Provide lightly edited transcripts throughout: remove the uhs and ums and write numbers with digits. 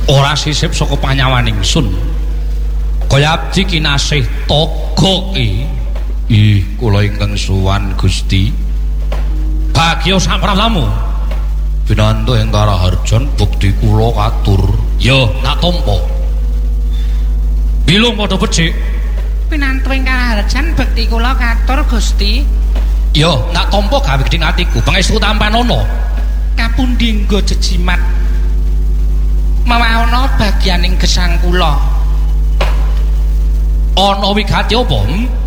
ora sisip saka panyawaning sun kaya abdi kinasih togoke. Ih, kula ingkang suwan Gusti. Bagya samprawlamu. Pinanto ing Karaharjan bukti kula katur. Ya, tak tampa. Bilung padha becik. Pinanto ing Karaharjan bekti kula katur Gusti. Ya, tak tampa gawe gedhe atiku. Pangestu tampanana. Kapundi nggo jejimat. Mawana bagyaning gesang kula. Ana wigati apa?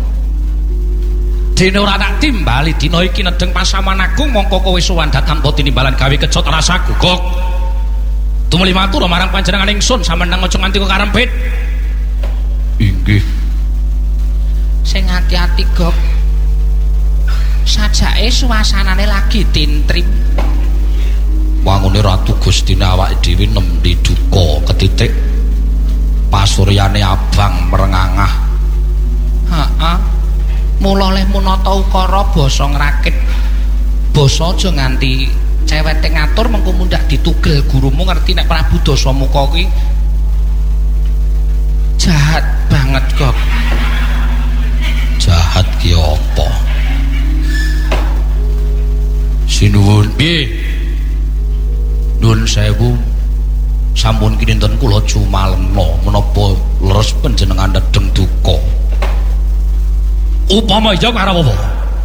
Dene ora tak timbali dina iki nedeng Pasaman Agung mongko kowe sowan dhateng tinimbalan gawe kejot rasaku. Gok. Tumuli matur marang panjenengan ingsun sampeyan aja nganti karempit. Inggih. Sing ati-ati, Gok. Sajake suasanane lagi tintrim. Wangune Ratu Gustine awake dhewe nembe duka ketitik pasuryane abang merengangah. Heeh. Mula leh munata ukara basa ngrakit. Basa aja nganti cewete ngatur mengko mundak ditugel gurumu ngerti nek Prabu Dasamuka kuwi jahat banget, Gok. Jahat ki apa? Sinuwun piye? Nuwun sewu. Sampun kinten kula jumalena menapa leres panjenengan nedeng duka. Upama iya karo apa?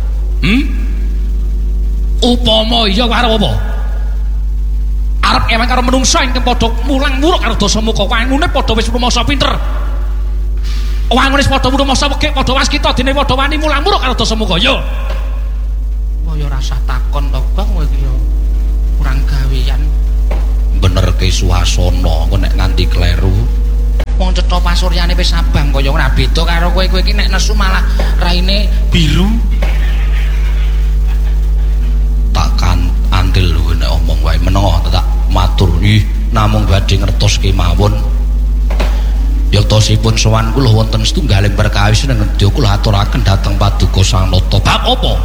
Upama iya karo apa? Arep emang karo menungsa ingkang padha mulang muruk karo Dasamuka, wangune padha wis rumangsa pinter. Wangune wis padha rumangsa wegik, padha waskita dene padha wani mulang muruk karo Dasamuka, ya. Kaya rasah takon to, Bang, kowe iki ya kurang gawean. Bener ke suasana kok nek nganti kleru. Wong cetha pasuryane wis abang kaya ora beda karo kowe iki nek nesu malah raine biru. Tak andil lho nek omong wae menengo tak matur. Ih, namung badhe ngertos kemawon. Yotosipun sowan kula wonten setunggaling perkawis nedya kula aturaken dhateng Paduka Sanata. Bab apa?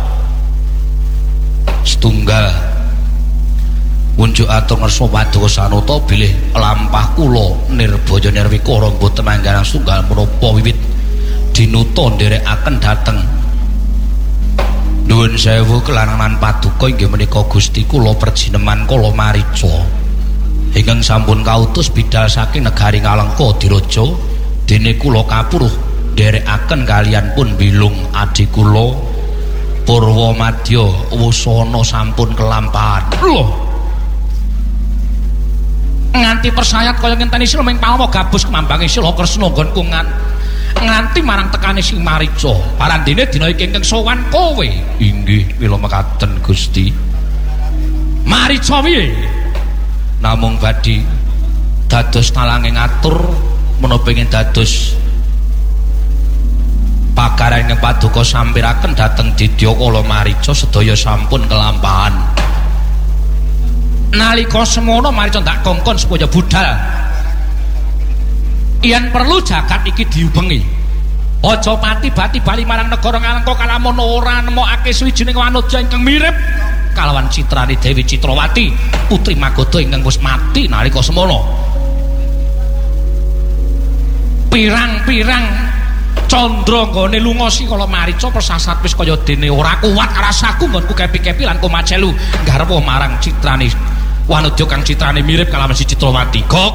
Setunggal unjuk atur ngersa Paduka Sanata bilih lampah kula Nirbaya Nirwikara boten manggarang setunggal menapa wiwit dinuta nderekaken dhateng nuwun sewu kelanangan Paduka inggih menika Gusti kula Perjineman Kala Marica ingkang sampun kautus bidhal saking negari Ngalengka Diraja dene kula kapuruh nderekaken kaliyan pun bilung adi kula Purwamadya wusana sampun kelampahan. Lho. Nganti persayat kaya ngenteni sira ming pawa gabus kemambange Sila Kresna nggonku nganti marang tekane si Marica. Parandene dina iki ingkang sowan kowe. Inggih, mila mekaten Gusti. Marica piye? Namung badhe dados talange ngatur menapa pengin dados pagaran ing Paduka sampiraken dhateng Didya Kala Marica sedaya sampun kelampahan. Nalika semono Marica ndak kongkon supaya budal. Yen perlu jagat iki diubengi. Aja pati-bati bali marang negara Ngalengka kalamun ora nemokake swijining wanodya ingkang mirip kalawan citrane Dewi Citrawati, putri Magoda ingkang wis mati nalika semono. Pirang-pirang Candra nggone lunga si Kala Marica persasat wis kaya dene ora kuat rasaku nggonku kepi-kepi lan kumacelu garwa marang citrane wanodya kang citrane mirip kalawan si Citrawati. Gok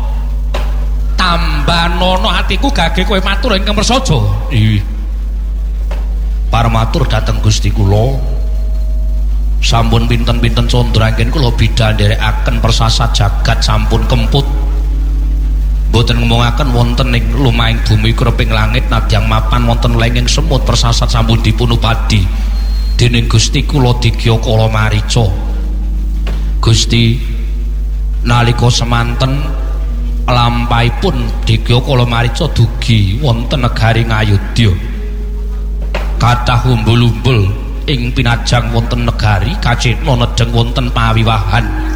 tambah nono hatiku gage kowe matur ingkang prasaja. Ih. Parmatur dhateng Gusti kula. Sampun pinten-pinten candra anggen kula bidhal nderekaken persasat jagat sampun kemput. Boten ngomongaken wonten ing lumahing bumi kreping langit nadyang mapan wonten lenging semut persasat sampun dipunupadi dening Gusti kula Digya Kala Marica. Gusti nalika semanten lampahipun Digya Kala Marica dugi wonten negari Ngayodya. Kathah umbul-umbul ing pinajang wonten negari kacetna nedeng wonten pawiwahan.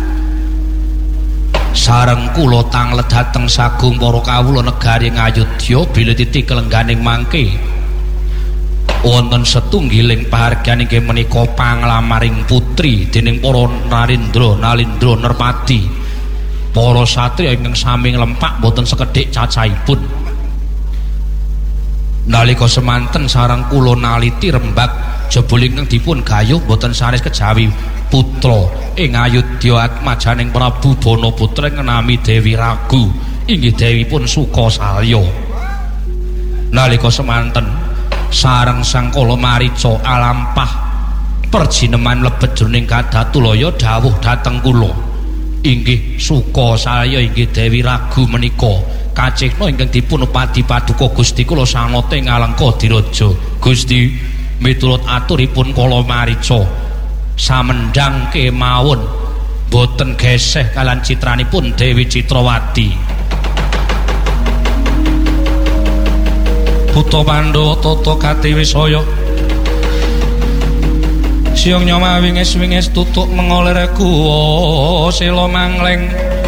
Sareng kula tanglet dhateng sagung para kawula negari Ngayodya bilih titik kelengganing mangke wonten setunggiling pahargyan inggih menika panglamaring putri dening para Nalindra Nerpati para satriya ingkang sami nglempak boten sekedhik cacahipun. Nalika semanten sareng kula naliti rembag jebul ingkang dipun gayuh boten sanes kejawi putra ing Ayodya atmajaning Prabu Banaputra ngenami Dewi Ragu inggih Dewipun Sukasalya. Nalika semanten sareng Sang Kala Marica alampah perjineman lebet jroning Kadatulaya dawuh dhateng kula, inggih Sukasalya inggih Dewi Ragu menika kacihna ingkang dipun upadi paduka Gusti kula sangote ngalengka diraja. Gusti miturut aturipun Kala Marica samendhang kemawon boten geseh kalan citranipun Dewi Citrawati. Buta Pandhawa tata Katiwisaya siung nyoma wingis-wingis tutuk mengoler guwa sila mangleng